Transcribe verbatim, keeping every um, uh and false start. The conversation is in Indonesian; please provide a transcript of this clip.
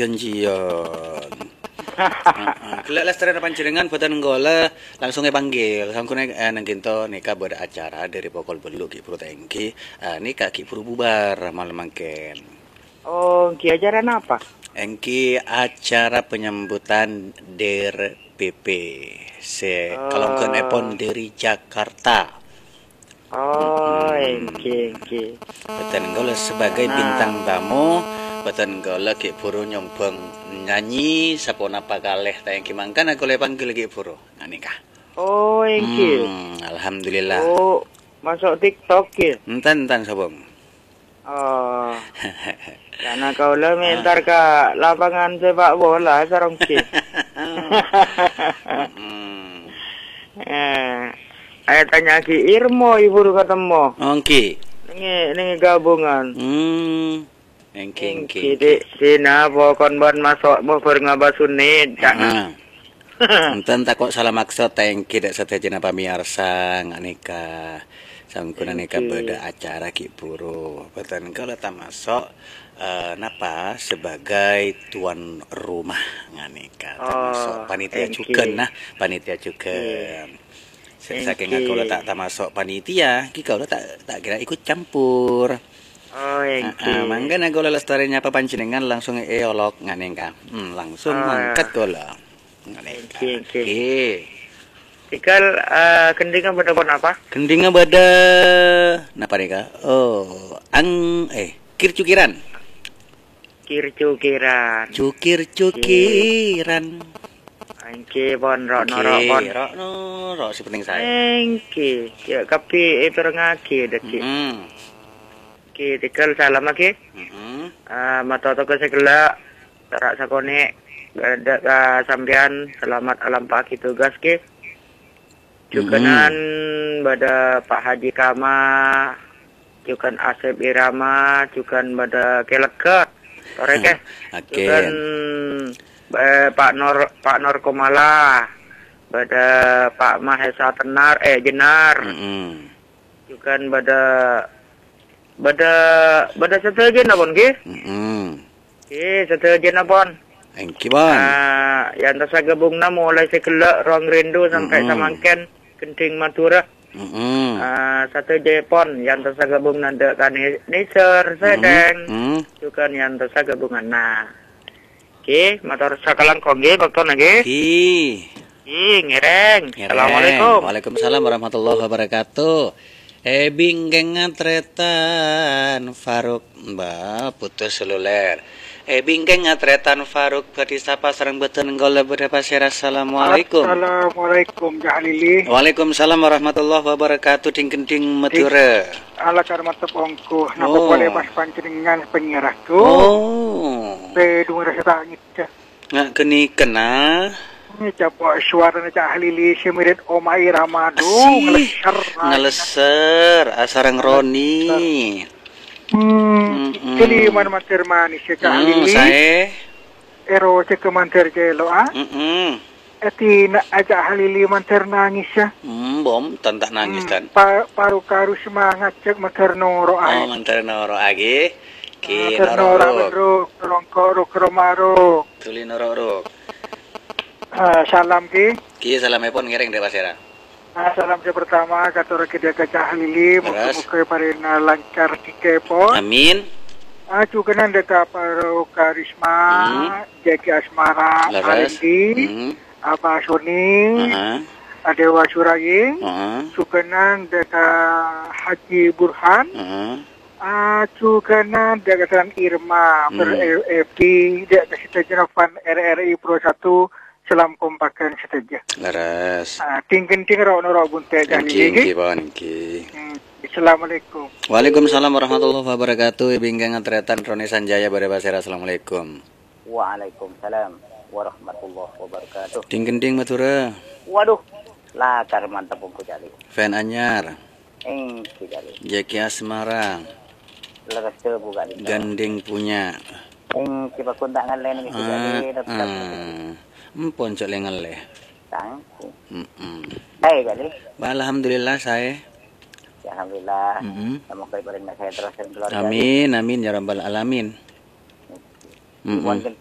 janjian. Kelak lestari panjenengan boten nggola langsung panggil. Sangkune eh, nang kinto nika ada acara dari pokol belu ki Bro Tengki. Eh, nika ki buru bubar malam mangken. Oh, ki ajaran apa? Engki acara penyambutan D R P P. Se Oh. kalau epon dari Jakarta. Oh, Hmm. engki engki. Boten nggola sebagai bintang tamu. Boten nggola ki buru nyombong nyanyi sapona pakaleh tayang mangkan aku le panggil ki buru. Nah nikah. Oh, engki. Hmm, alhamdulillah. Oh, masuk TikTok ki. Enten-enten sabung. Oh. Karena kau lah mentar ke lapangan sepak bola sarong ki. Hmm. Eh, saya tanya ki Irmo ibu ketemu. Ongki. Ini ini gabungan. Hmm. Engki engki. Jadi sina pokon bon masuk mau berngabasunit jangan. Enten tak kok salah maksud tengki dak satejana pamirsa nganika. Sangkuna nika beda acara ki buru. Boten kalau tak masuk uh, napa sebagai tuan rumah nganika. Tak masuk panitia juga nah, panitia juga. Saking aku tak tak masuk panitia, ki kau tak tak kira ikut campur. Oh, engki. Uh, uh, mangga nagola lestarinya apa panjenengan langsung eolog nganengka. Hmm, langsung uh, mangkat gola. Nganengka. Oke. Ikal uh, kendingan pada pon apa? Kendingan pada napa nika? Oh, ang eh kir-cukiran. Kir-cukiran. Cukir-cukiran. Engki pon rok Okay, norok pon. Rok norok si penting saya. Engki. Ya kapi itu ngaki deki. Hmm. Ki tikal salam lagi. Hmm. Uh, mata to ke segala tarak sakone ada uh, sampean selamat alam pagi tugas ki. Jukanan pada Pak Haji Kama, jukan Asep Irama, jukan pada Keleka, toreke, Okay. jukan eh, Pak Nor Pak Nor Komala, pada Pak Mahesa Tenar, eh Jenar, Hmm. jukan pada pada pada setejen apon ki, Hmm. ki setejen apon. Engki bon. Ah, yang tasa gabung na mulai sekelak ruang rindu sampai Mm-mm. samangken kenting Madura. Hmm. Ah, satu Jepon yang tasa gabung nanda kan Niser sedeng. Hmm. Juga yang tasa gabungan nah. Oke, motor sakalang koge waktu lagi. Ki. Ih, ngereng. Ngereng. Assalamualaikum. Waalaikumsalam warahmatullahi wabarakatuh. Eh bingkeng ngatretan Faruk Mbak putus seluler. Eh bingkeng ngatretan Faruk Badisapa sareng beten nggola berapa sera. Assalamualaikum. Assalamualaikum Jahlili. Waalaikumsalam warahmatullahi wabarakatuh. Ding-ding Madura. Ala karmata pongko napa Oh. boleh pas panjenengan penyerahku. Oh. Pe dungu rasa tangit. Nggak keni kena. Ini coba suara Jahlili semirit Omai Ramadu Asih. ngelesar. Ngeleser asareng Roni. Hmm, Mm-mm. kali man mater manis ya Hmm, Jahlili. saya. Ero cek manter jelo ah. Mm-mm. Eti na aja Halili manter nangis ya. Hmm, bom, tentak nangis kan. Pa, paru karu semangat cek mater noro Oh, ah. mantar noro agi. Ki Mater noro noro. benro rongko kromaro. Tuli noro. Ah, salam ki. Ki salamipun ngiring deh Pasera. Ah, salam saya pertama katur kita ke Jahlili Terus? muka-muka parina lancar di kepo. Amin. Ah, juga nanda ka paro karisma, Hmm. Jeki Asmara, Laras. Arindi, Hmm. Apa Soni, Heeh. Adewa Suraying, Heeh. Sukenan deka Haji Burhan, Heeh. ah Sukenan deka Tan Irma, Hmm. ber F D, deka seteja Fan R R I Pro satu, selam kompakan seteja. Laras. Ah, tingkin-ting raw noro bunte Ki Jahlili. ki bon ki. Hmm, Assalamualaikum. Waalaikumsalam warahmatullahi wabarakatuh. Bingkang ngatretan Roni Sanjaya pada Pasera. Assalamualaikum. Waalaikumsalam warahmatullahi wabarakatuh. Ding-ding Madura. Waduh, lakar mantap pungku jali. Fan anyar. Engki jali. Jeki Asmara. Lekas tebu kali. Gandeng punya. Engki bakun tak ngalen ngiki jali. Ah, ah. Empon cok lengaleh. Tang. Mm-mm. Hai jali. Alhamdulillah saya. Alhamdulillah. Mm-mm. Semoga ibadah saya terus dan keluarga. Amin, amin ya rabbal alamin. Iwan